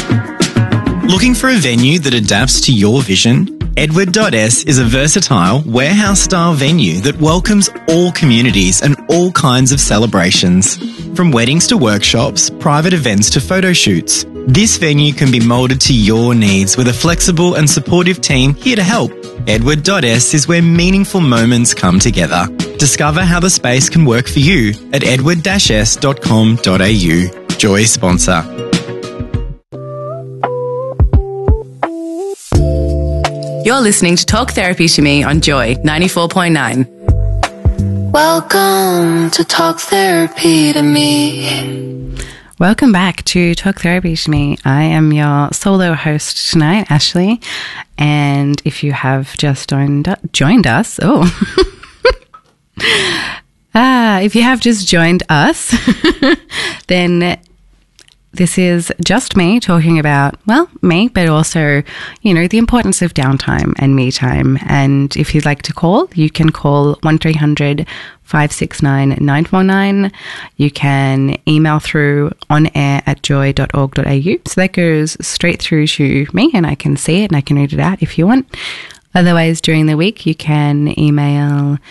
Looking for a venue that adapts to your vision? Edward.s is a versatile, warehouse-style venue that welcomes all communities and all kinds of celebrations. From weddings to workshops, private events to photo shoots, this venue can be moulded to your needs with a flexible and supportive team here to help. Edward.s is where meaningful moments come together. Discover how the space can work for you at edward-s.com.au. Joy sponsor. You're listening to Talk Therapy to Me on Joy 94.9. Welcome to Talk Therapy to Me. Welcome back to Talk Therapy to Me. I am your solo host tonight, Ashley. And if you have just joined us, if you have just joined us, then this is just me talking about, me, but also, the importance of downtime and me time. And if you'd like to call, you can call 1300-569-949. You can email through onair@joy.org.au. So that goes straight through to me and I can see it and I can read it out if you want. Otherwise, during the week, you can email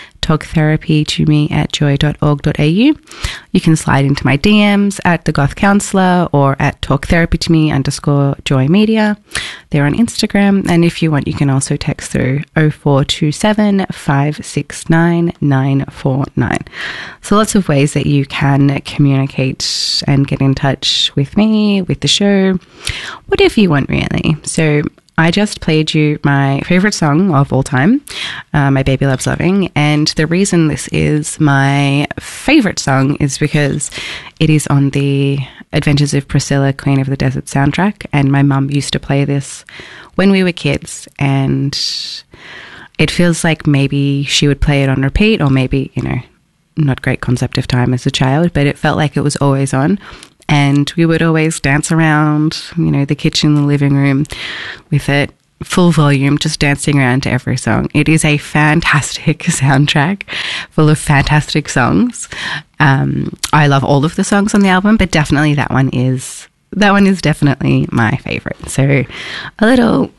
talktherapytome@joy.org.au. You can slide into my DMs at The Goth Counselor or at talktherapytome_joymedia. They're on Instagram. And if you want, you can also text through 0427 569 949. So lots of ways that you can communicate and get in touch with me, with the show, whatever you want, really. So I just played you my favorite song of all time, My Baby Loves Loving. And the reason this is my favorite song is because it is on the Adventures of Priscilla, Queen of the Desert soundtrack. And my mum used to play this when we were kids. And it feels like maybe she would play it on repeat, or maybe, not great concept of time as a child, but it felt like it was always on. And we would always dance around, the kitchen, the living room with it full volume, just dancing around to every song. It is a fantastic soundtrack full of fantastic songs. I love all of the songs on the album, but definitely that one is definitely my favorite. So a little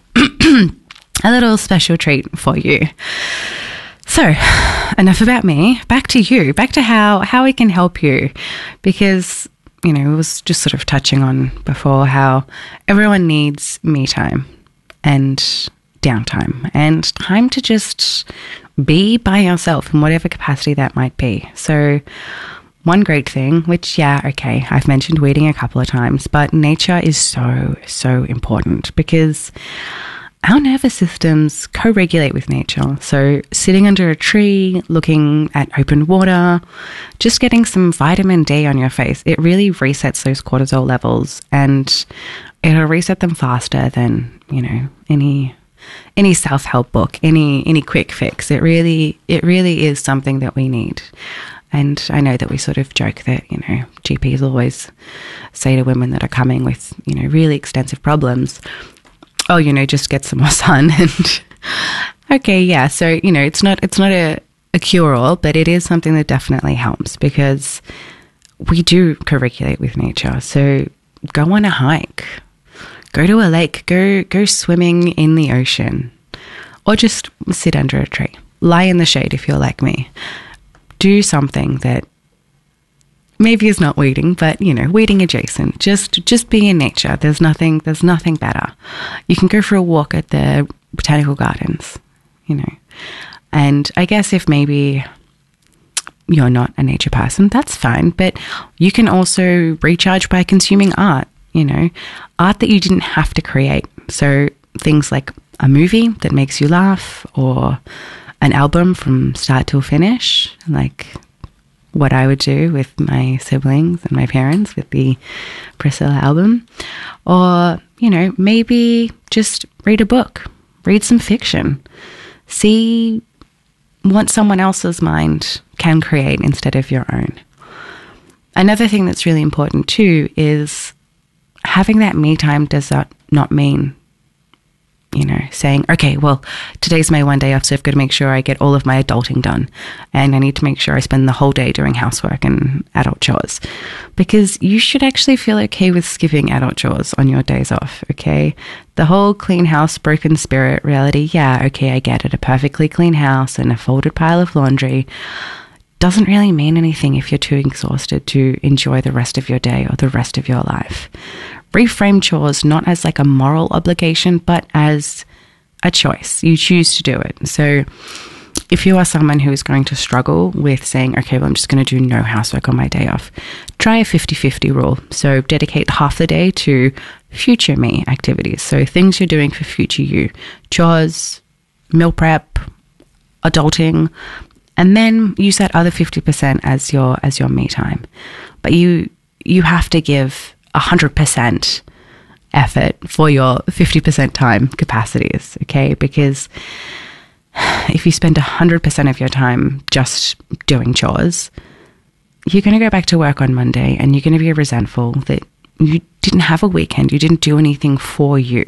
special treat for you. So enough about me. Back to you. Back to how we can help you, because it was just sort of touching on before how everyone needs me time and downtime and time to just be by yourself in whatever capacity that might be. So one great thing, which, I've mentioned weeding a couple of times, but nature is so, so important because our nervous systems co-regulate with nature. So sitting under a tree, looking at open water, just getting some vitamin D on your face, it really resets those cortisol levels, and it'll reset them faster than, any self-help book, any quick fix. It really is something that we need. And I know that we sort of joke that, GPs always say to women that are coming with, really extensive problems, just get some more sun. And okay, yeah. So, it's not a cure-all, but it is something that definitely helps because we do co-regulate with nature. So go on a hike, go to a lake, go swimming in the ocean, or just sit under a tree, lie in the shade if you're like me. Do something that maybe is not weeding, but, weeding adjacent. Just be in nature. There's nothing better. You can go for a walk at the botanical gardens, And I guess if maybe you're not a nature person, that's fine. But you can also recharge by consuming art, art that you didn't have to create. So things like a movie that makes you laugh, or an album from start till finish, like what I would do with my siblings and my parents with the Priscilla album. Or, maybe just read a book, read some fiction, see what someone else's mind can create instead of your own. Another thing that's really important too is having that me time does not mean saying, okay, well, today's my one day off, so I've got to make sure I get all of my adulting done. And I need to make sure I spend the whole day doing housework and adult chores. Because you should actually feel okay with skipping adult chores on your days off, okay? The whole clean house, broken spirit reality, yeah, okay, I get it. A perfectly clean house and a folded pile of laundry doesn't really mean anything if you're too exhausted to enjoy the rest of your day or the rest of your life. Reframe chores not as like a moral obligation, but as a choice. You choose to do it. So if you are someone who is going to struggle with saying, okay, well, I'm just going to do no housework on my day off, try a 50-50 rule. So dedicate half the day to future me activities. So things you're doing for future you, chores, meal prep, adulting, and then use that other 50% as your me time. But you have to give 100% effort for your 50% time capacities, okay? Because if you spend 100% of your time just doing chores, you're going to go back to work on Monday and you're going to be resentful that you didn't have a weekend, you didn't do anything for you.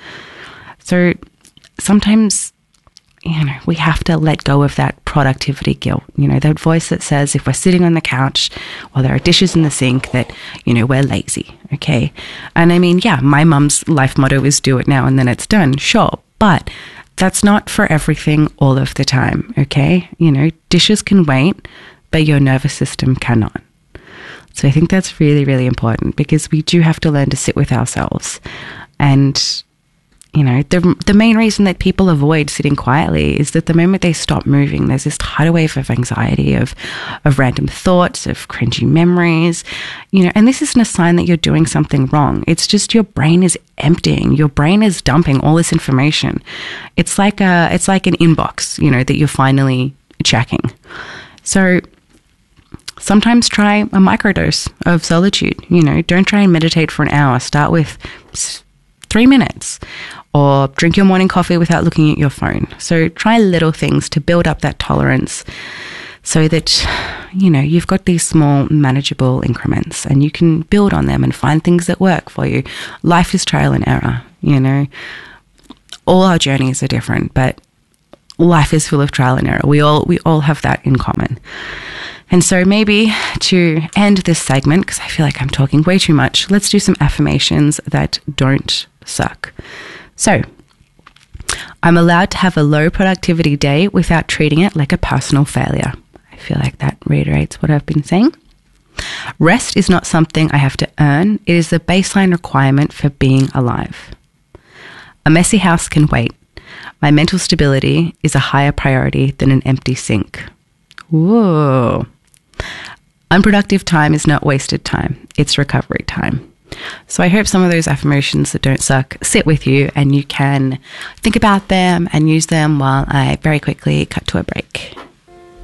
So sometimes, we have to let go of that productivity guilt. That voice that says if we're sitting on the couch while there are dishes in the sink that, we're lazy, okay? And I mean, yeah, my mum's life motto is do it now and then it's done, sure. But that's not for everything all of the time, okay? Dishes can wait, but your nervous system cannot. So I think that's really, really important because we do have to learn to sit with ourselves. And the main reason that people avoid sitting quietly is that the moment they stop moving, there's this tidal wave of anxiety, of random thoughts, of cringy memories, and this isn't a sign that you're doing something wrong. It's just your brain is emptying. Your brain is dumping all this information. It's like an inbox, that you're finally checking. So sometimes try a microdose of solitude. Don't try and meditate for an hour. Start with 3 minutes, or drink your morning coffee without looking at your phone. So try little things to build up that tolerance so that, you've got these small manageable increments and you can build on them and find things that work for you. Life is trial and error, All our journeys are different, but life is full of trial and error. We all have that in common. And so maybe to end this segment, because I feel like I'm talking way too much, let's do some affirmations that don't suck. So, I'm allowed to have a low productivity day without treating it like a personal failure. I feel like that reiterates what I've been saying. Rest is not something I have to earn. It is the baseline requirement for being alive. A messy house can wait. My mental stability is a higher priority than an empty sink. Whoa. Unproductive time is not wasted time. It's recovery time. So I hope some of those affirmations that don't suck sit with you and you can think about them and use them while I very quickly cut to a break.